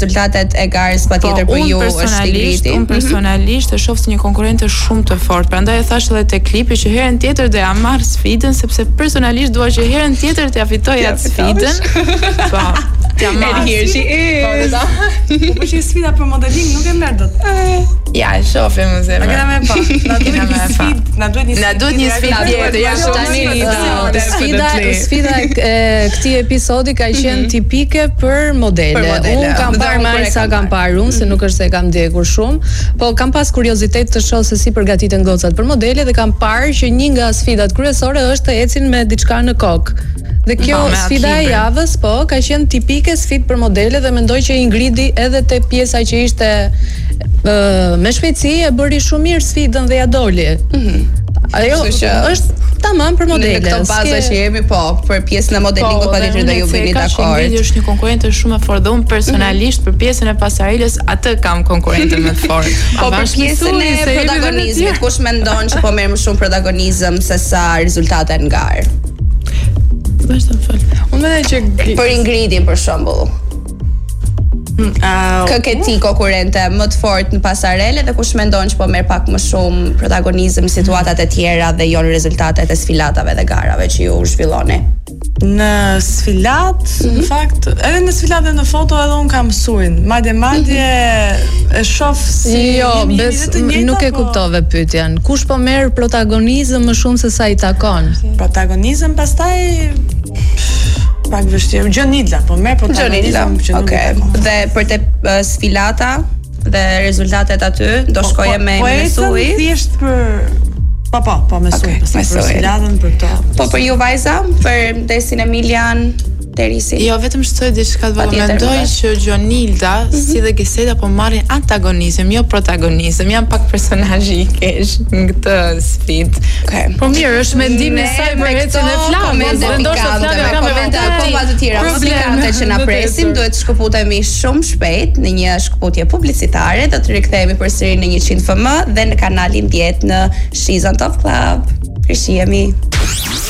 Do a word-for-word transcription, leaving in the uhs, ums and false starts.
rezultatet e garës patjetër për ju është Ingridi. Unë personalisht e shoh si një konkurrente shumë të fortë. Prandaj e thash edhe te klipi që herën tjetër do ja marr sfidën sepse personalisht dua që herën tjetër t'ja fitoj atë sfidën. Po. Ja marr. Po po shi sfida për modeling nuk e merr dot. Ja, e shohim më zemër. A kena më pa. Na duhet një sfidë, na duhet një Na duhet një sfidë tjetër. Ja, tani sfida sfida e këtij episodi ka qenë tipike për modele. Unë kam parë më sa kam parë unë, se nuk është se kam ndjekur shumë, po kam pas kuriozitet të shoh se si përgatiten gocat për modele dhe kam parë që një nga sfidat kryesore është të ecin me diçka në kokë. Dhe kjo sfida e javës, po, ka qenë tipike sfidë për modele dhe mendoj që Ingridi edhe te pjesa që ishte uh, me shpejtësi e bëri shumë mirë sfidën dhe ja doli. Mm-hmm. Ajo është tamam për modele. Në këto baza që jemi, po, për pjesën e modelingut po, patjetër do ju vini dakord. Ingridi është një konkurrente shumë e fortë dhe unë personalisht për pjesën e pasarelës atë kam konkurrente më të fortë. Po për pjesën e protagonizmit, kush mendon që po merr më shumë protagonizëm se sa rezultate në garë? Vazhdo fal. Unë mendoj që për Ingridin për shembull. Uh, Kë ke ti konkurrente më të fortë në pasarele dhe kush mendon që po merr pak më shumë protagonizëm në situatat e tjera dhe jo në rezultatet e sfilatave dhe garave që ju zhvilloni? Në sfilat, mm-hmm. në fakt, edhe në sfilat dhe në foto edhe unë kam mësuin. Madje madje mm-hmm. e shoh si jo, jemi, bes, jemi nuk e po... kuptove pyetjen. Kush po merr protagonizëm më shumë se sa i takon? Protagonizëm pastaj pak vështirë. Gjonila, po merr protagonizëm që nuk okay. e takon. Dhe për te uh, sfilata dhe rezultatet aty, do shkoje po, me po, mesui? Po thjesht për Po po, po mesoj, okay, për sfilatën për këto. Po për ju vajza, për Desin Emilian, Terisi. Jo, vetëm shtoj diçka të vogël. Mendoj që Gjonilda, mm -hmm. si dhe Geseda po marrin antagonizëm, jo protagonizëm. Janë pak personazhi i keq në këtë sfidë. Okay. Po mirë, është mendimi i saj për ecën e flamës. Ndoshta flamë ka komente akoma të tjera komplikante që na presim. Duhet të shkëputemi shumë shpejt në një shkëputje publicitare, do të rikthehemi përsëri në njëqind F M dhe në kanalin dhjetë në She's on Top Club. Përshihemi.